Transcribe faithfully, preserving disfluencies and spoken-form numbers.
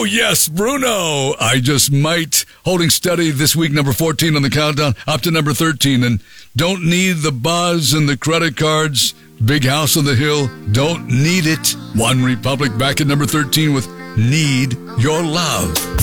yes, Bruno. I just might. Holding steady this week, number fourteen on the countdown, up to number thirteen. And don't need the buzz and the credit cards. Big House on the Hill, don't need it. One Republic back at number thirteen with Need Your Love.